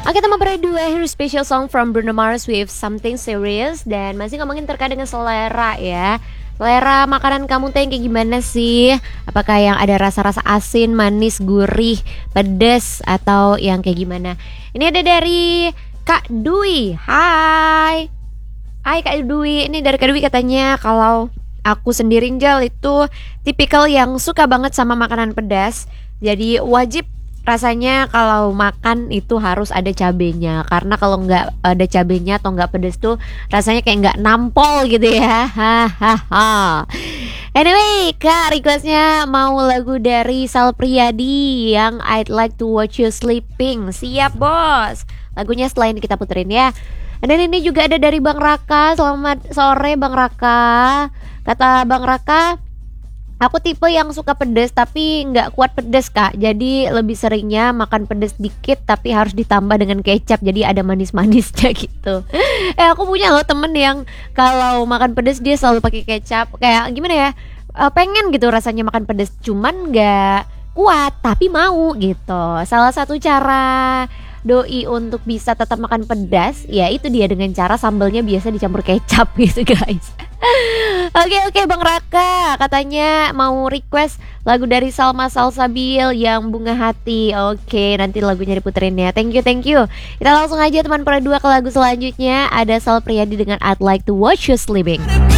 Oke teman berdua, here's special song from Bruno Mars with Something Serious. Dan masih ngomongin terkait dengan selera ya. Selera makanan kamu tuh yang kayak gimana sih? Apakah yang ada rasa-rasa asin, manis, gurih, pedas, atau yang kayak gimana? Ini ada dari Kak Dwi. Hai Kak Dwi. Ini dari Kak Dwi katanya kalau aku sendiri Jal itu tipikal yang suka banget sama makanan pedas. Jadi wajib rasanya kalau makan itu harus ada cabenya. Karena kalau nggak ada cabenya atau nggak pedas tuh rasanya kayak nggak nampol gitu ya. Hahaha. Anyway, Kak requestnya mau lagu dari Sal Priadi yang I'd Like to Watch You Sleeping. Siap bos. Lagunya setelah ini kita puterin ya. Dan ini juga ada dari Bang Raka. Selamat sore Bang Raka. Kata Bang Raka, aku tipe yang suka pedas tapi nggak kuat pedas kak. Jadi lebih seringnya makan pedas dikit tapi harus ditambah dengan kecap. Jadi ada manis-manisnya gitu. Aku punya loh temen yang kalau makan pedas dia selalu pakai kecap. Kayak gimana ya, pengen gitu rasanya makan pedas, cuman nggak kuat tapi mau gitu. Salah satu cara doi untuk bisa tetap makan pedas, ya itu dia dengan cara sambalnya biasa dicampur kecap gitu guys. Oke Bang Raka katanya mau request lagu dari Salma Salsabil yang Bunga Hati. Oke, nanti lagunya diputerin ya. Thank you. Kita langsung aja teman berdua ke lagu selanjutnya. Ada Sal Priadi dengan I'd Like to Watch You Sleeping.